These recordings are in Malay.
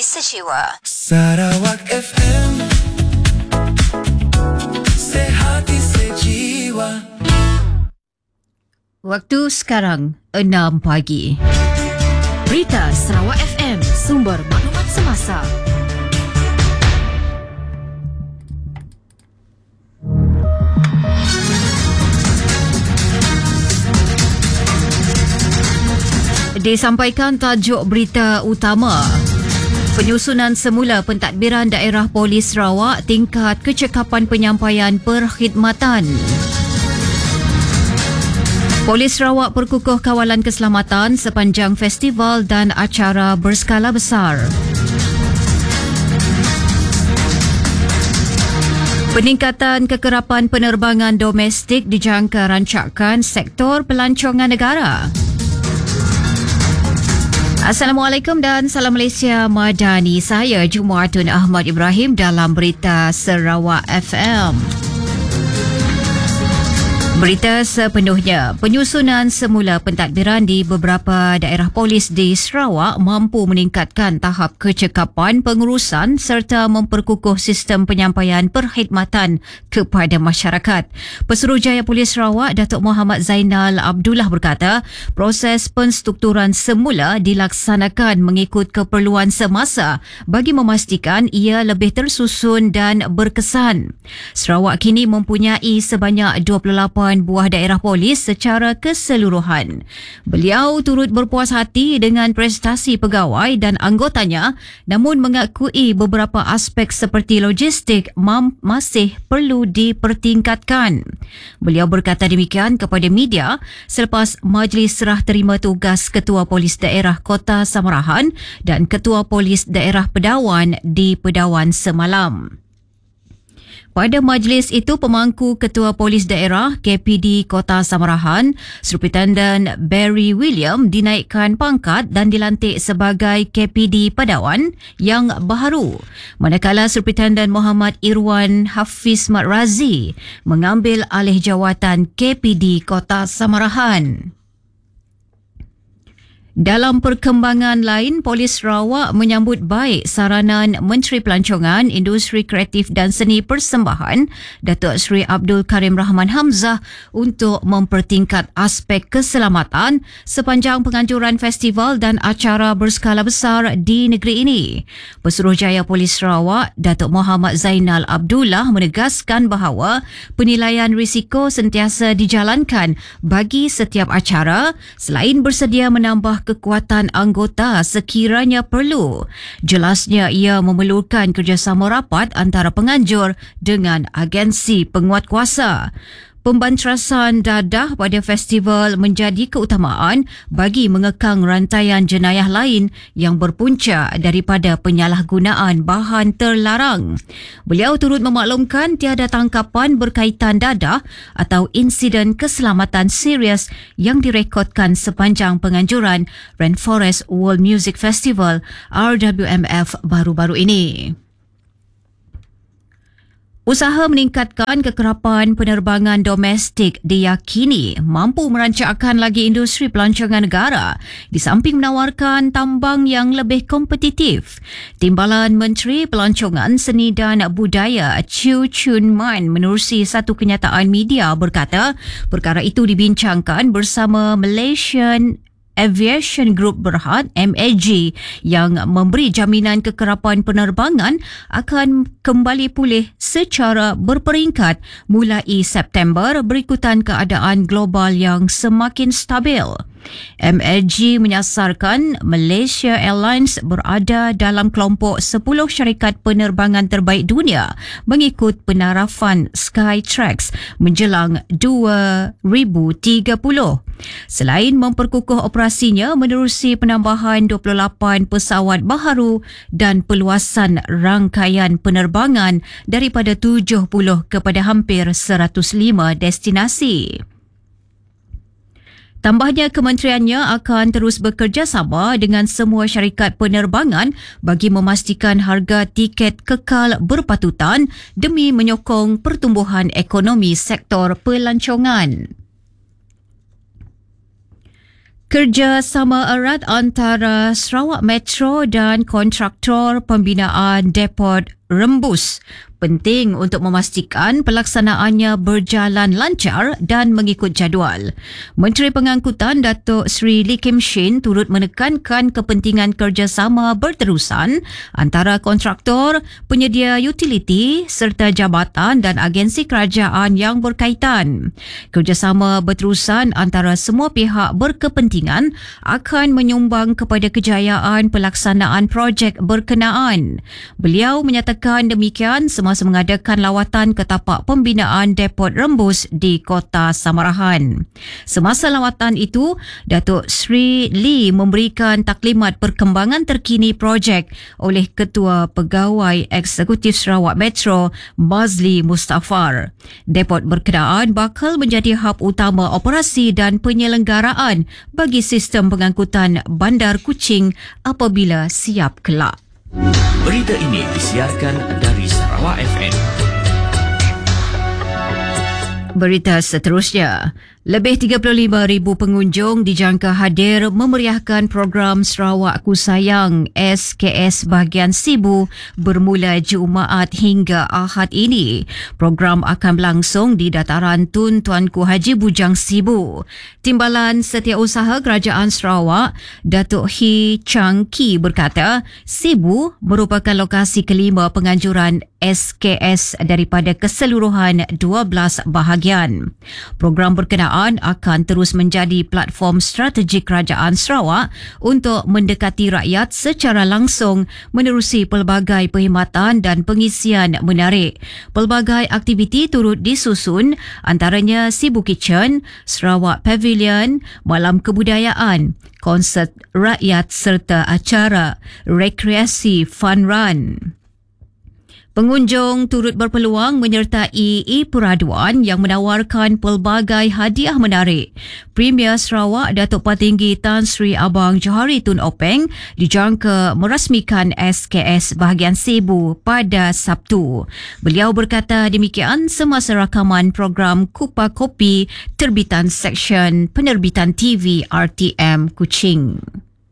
sejiwa. Sarawak FM, sehati sejiwa. Waktu sekarang 6 pagi. Berita Sarawak FM, sumber maklumat semasa. Disampaikan tajuk berita utama. Penyusunan semula pentadbiran daerah Polis Sarawak, tingkat kecekapan penyampaian perkhidmatan. Polis Sarawak perkukuh kawalan keselamatan sepanjang festival dan acara berskala besar. Peningkatan kekerapan penerbangan domestik dijangka rancakan sektor pelancongan negara. Assalamualaikum dan salam Malaysia Madani. Saya Jumaatun Ahmad Ibrahim dalam Berita Sarawak FM. Berita sepenuhnya. Penyusunan semula pentadbiran di beberapa daerah polis di Sarawak mampu meningkatkan tahap kecekapan pengurusan serta memperkukuh sistem penyampaian perkhidmatan kepada masyarakat. Pesuruhjaya Polis Sarawak, Datuk Muhammad Zainal Abdullah berkata, proses penstrukturan semula dilaksanakan mengikut keperluan semasa bagi memastikan ia lebih tersusun dan berkesan. Sarawak kini mempunyai sebanyak 28 buah daerah polis secara keseluruhan. Beliau turut berpuas hati dengan prestasi pegawai dan anggotanya, namun mengakui beberapa aspek seperti logistik masih perlu dipertingkatkan. Beliau berkata demikian kepada media selepas majlis serah terima tugas Ketua Polis Daerah Kota Samarahan dan Ketua Polis Daerah Pedawan di Pedawan semalam. Pada majlis itu, pemangku Ketua Polis Daerah KPD Kota Samarahan, Superintendent Barry William dinaikkan pangkat dan dilantik sebagai KPD Pedawan yang baharu. Manakala Superintendent Muhammad Irwan Hafiz Mat Razi mengambil alih jawatan KPD Kota Samarahan. Dalam perkembangan lain, Polis Sarawak menyambut baik saranan Menteri Pelancongan, Industri Kreatif dan Seni Persembahan, Datuk Seri Abdul Karim Rahman Hamzah untuk mempertingkat aspek keselamatan sepanjang penganjuran festival dan acara berskala besar di negeri ini. Pesuruhjaya Polis Sarawak, Datuk Muhammad Zainal Abdullah menegaskan bahawa penilaian risiko sentiasa dijalankan bagi setiap acara selain bersedia menambah kekuatan anggota sekiranya perlu. Jelasnya ia memerlukan kerjasama rapat antara penganjur dengan agensi penguatkuasa. Pembantrasan dadah pada festival menjadi keutamaan bagi mengekang rantaian jenayah lain yang berpunca daripada penyalahgunaan bahan terlarang. Beliau turut memaklumkan tiada tangkapan berkaitan dadah atau insiden keselamatan serius yang direkodkan sepanjang penganjuran Rainforest World Music Festival RWMF baru-baru ini. Usaha meningkatkan kekerapan penerbangan domestik diyakini mampu merancakkan lagi industri pelancongan negara di samping menawarkan tambang yang lebih kompetitif. Timbalan Menteri Pelancongan, Seni dan Budaya Chew Chun Man menerusi satu kenyataan media berkata perkara itu dibincangkan bersama Malaysian Aviation Group Berhad MAG yang memberi jaminan kekerapan penerbangan akan kembali pulih secara berperingkat mulai September berikutan keadaan global yang semakin stabil. MAG menyasarkan Malaysia Airlines berada dalam kelompok 10 syarikat penerbangan terbaik dunia mengikut penarafan Skytrax menjelang 2030. Selain memperkukuh operasinya menerusi penambahan 28 pesawat baharu dan peluasan rangkaian penerbangan daripada 70 kepada hampir 105 destinasi. Tambahnya, kementeriannya akan terus bekerjasama dengan semua syarikat penerbangan bagi memastikan harga tiket kekal berpatutan demi menyokong pertumbuhan ekonomi sektor pelancongan. Kerjasama erat antara Sarawak Metro dan kontraktor pembinaan Depot Rembus penting untuk memastikan pelaksanaannya berjalan lancar dan mengikut jadual. Menteri Pengangkutan Datuk Seri Lee Kim Shin turut menekankan kepentingan kerjasama berterusan antara kontraktor, penyedia utiliti serta jabatan dan agensi kerajaan yang berkaitan. Kerjasama berterusan antara semua pihak berkepentingan akan menyumbang kepada kejayaan pelaksanaan projek berkenaan. Beliau menyatakan demikian semasa mengadakan lawatan ke tapak pembinaan Depot Rembus di Kota Samarahan. Semasa lawatan itu, Datuk Seri Lee memberikan taklimat perkembangan terkini projek oleh Ketua Pegawai Eksekutif Sarawak Metro, Mazli Mustafar. Depot berkenaan bakal menjadi hub utama operasi dan penyelenggaraan bagi sistem pengangkutan Bandar Kuching apabila siap kelak. Berita ini disiarkan dari Sarawak FM. Berita seterusnya. Lebih 35,000 pengunjung dijangka hadir memeriahkan program Sarawak Ku Sayang SKS bahagian Sibu bermula Jumaat hingga Ahad ini. Program akan berlangsung di Dataran Tun Tuanku Haji Bujang Sibu. Timbalan Setiausaha Kerajaan Sarawak, Datuk Hee Chang Ki berkata, Sibu merupakan lokasi kelima penganjuran SKS daripada keseluruhan 12 bahagian. Program berkenaan akan terus menjadi platform strategi Kerajaan Sarawak untuk mendekati rakyat secara langsung menerusi pelbagai perkhidmatan dan pengisian menarik. Pelbagai aktiviti turut disusun, antaranya Sibu Kitchen, Sarawak Pavilion, Malam Kebudayaan, konsert rakyat serta acara rekreasi fun run. Pengunjung turut berpeluang menyertai e-peraduan yang menawarkan pelbagai hadiah menarik. Premier Sarawak Datuk Patinggi Tan Sri Abang Johari Tun Openg dijangka merasmikan SKS bahagian Sibu pada Sabtu. Beliau berkata demikian semasa rakaman program Kupa Kopi terbitan Seksyen Penerbitan TV RTM Kuching.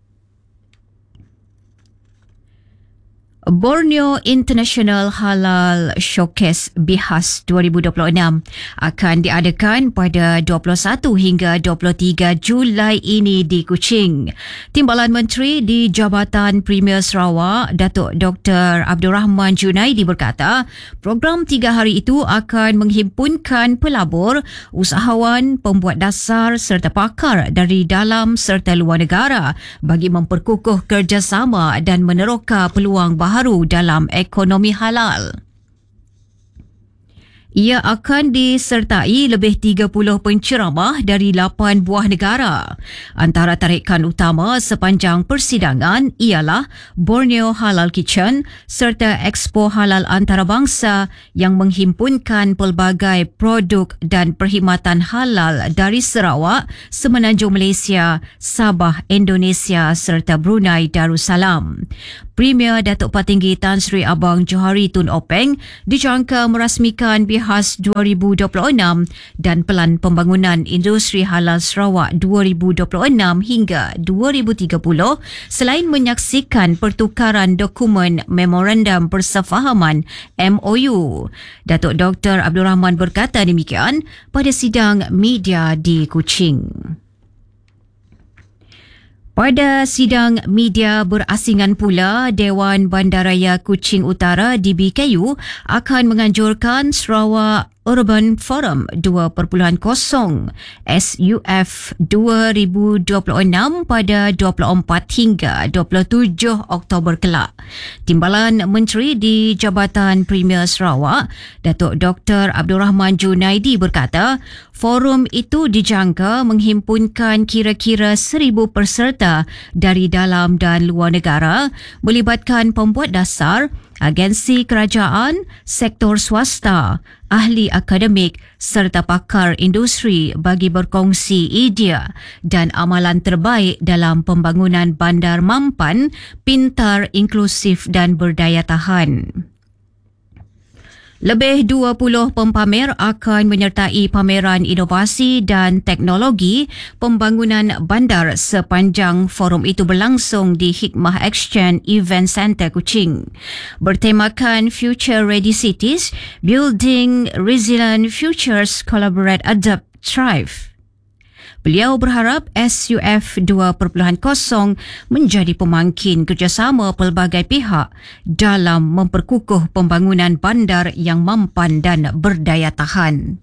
Borneo International Halal Showcase Bihas 2026 akan diadakan pada 21 hingga 23 Julai ini di Kuching. Timbalan Menteri di Jabatan Premier Sarawak, Datuk Dr. Abdul Rahman Junaidi berkata, program 3 hari itu akan menghimpunkan pelabur, usahawan, pembuat dasar serta pakar dari dalam serta luar negara bagi memperkukuh kerjasama dan meneroka peluang baharu dalam ekonomi halal. Ia akan disertai lebih 30 penceramah dari 8 buah negara. Antara tarikan utama sepanjang persidangan ialah Borneo Halal Kitchen serta Expo Halal Antarabangsa yang menghimpunkan pelbagai produk dan perkhidmatan halal dari Sarawak, Semenanjung Malaysia, Sabah, Indonesia serta Brunei Darussalam. Premier Datuk Patinggi Tan Sri Abang Johari Tun Openg dijangka merasmikan Bihas 2026 dan Pelan Pembangunan Industri Halal Sarawak 2026 hingga 2030 selain menyaksikan pertukaran dokumen Memorandum Persefahaman MOU. Datuk Dr. Abdul Rahman berkata demikian pada sidang media di Kuching. Pada sidang media berasingan pula, Dewan Bandaraya Kuching Utara DBKU akan menganjurkan Sarawak Urban Forum 2.0 SUF 2026 pada 24 hingga 27 Oktober kelak. Timbalan Menteri di Jabatan Premier Sarawak, Datuk Dr. Abdul Rahman Junaidi berkata, forum itu dijangka menghimpunkan kira-kira 1,000 peserta dari dalam dan luar negara, melibatkan pembuat dasar, agensi kerajaan, sektor swasta, ahli akademik serta pakar industri bagi berkongsi idea dan amalan terbaik dalam pembangunan bandar mampan, pintar, inklusif dan berdaya tahan. Lebih 20 pempamer akan menyertai pameran inovasi dan teknologi pembangunan bandar sepanjang forum itu berlangsung di Hikmah Exchange Event Centre Kuching. Bertemakan Future Ready Cities, Building Resilient Futures, Collaborate, Adapt, Thrive. Beliau berharap SUF 2.0 menjadi pemangkin kerjasama pelbagai pihak dalam memperkukuh pembangunan bandar yang mampan dan berdaya tahan.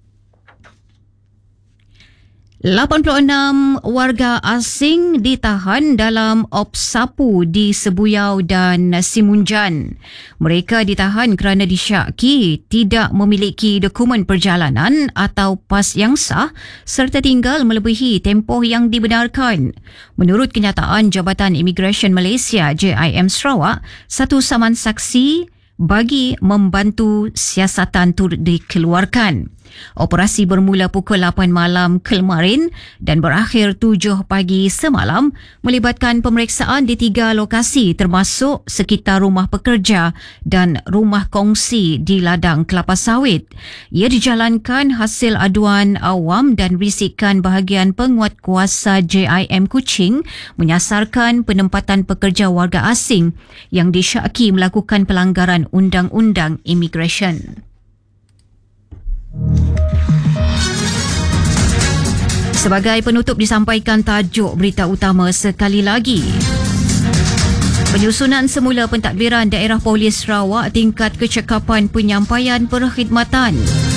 86 warga asing ditahan dalam ops sapu di Sebuyau dan Simunjan. Mereka ditahan kerana disyaki tidak memiliki dokumen perjalanan atau pas yang sah serta tinggal melebihi tempoh yang dibenarkan. Menurut kenyataan Jabatan Imigresen Malaysia JIM Sarawak, satu saman saksi bagi membantu siasatan turut dikeluarkan. Operasi bermula pukul 8 malam kemarin dan berakhir 7 pagi semalam melibatkan pemeriksaan di 3 lokasi termasuk sekitar rumah pekerja dan rumah kongsi di ladang kelapa sawit. Ia dijalankan hasil aduan awam dan bisikan bahagian penguatkuasa JIM Kuching menyasarkan penempatan pekerja warga asing yang disyaki melakukan pelanggaran undang-undang imigresen. Sebagai penutup disampaikan tajuk berita utama sekali lagi. Penyusunan semula pentadbiran daerah polis Sarawak tingkat kecekapan penyampaian perkhidmatan.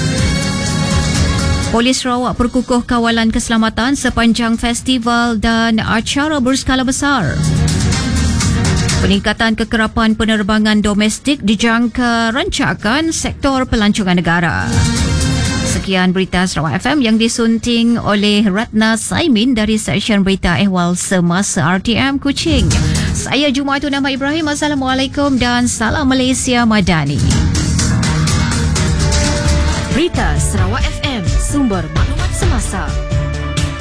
Polis Sarawak perkukuh kawalan keselamatan sepanjang festival dan acara berskala besar. Peningkatan kekerapan penerbangan domestik dijangka rancakan sektor pelancongan negara. Sekian berita Sarawak FM yang disunting oleh Ratna Saimin dari Seksyen Berita Ehwal Semasa RTM Kuching. Saya Jumaatun Ahmad Ibrahim. Assalamualaikum dan salam Malaysia Madani. Berita Sarawak FM, sumber maklumat semasa.